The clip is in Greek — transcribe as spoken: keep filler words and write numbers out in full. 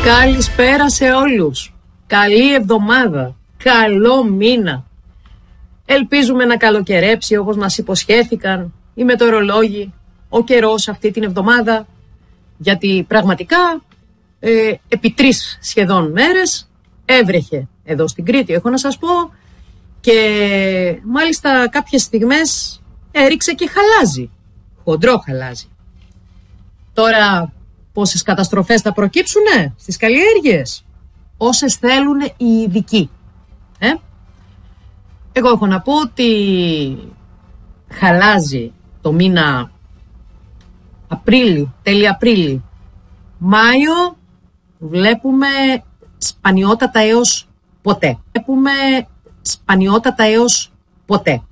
Καλησπέρα σε όλους. Καλή εβδομάδα. Καλό μήνα. Ελπίζουμε να καλοκαιρέψει όπως μας υποσχέθηκαν οι μετεωρολόγοι, ο καιρός αυτή την εβδομάδα. Γιατί πραγματικά ε, επί τρεις σχεδόν μέρες έβρεχε εδώ στην Κρήτη, έχω να σας πω. Και μάλιστα κάποιες στιγμές έριξε και χαλάζει. Χοντρό χαλάζει. Τώρα πόσες καταστροφές θα προκύψουνε στις καλλιέργειες? Όσες θέλουν οι ειδικοί. Ε? Εγώ έχω να πω ότι χαλάζει το μήνα Απρίλη, τέλη Απρίλη. Μάιο βλέπουμε σπανιότατα έως ποτέ. Βλέπουμε σπανιότατα έως ποτέ.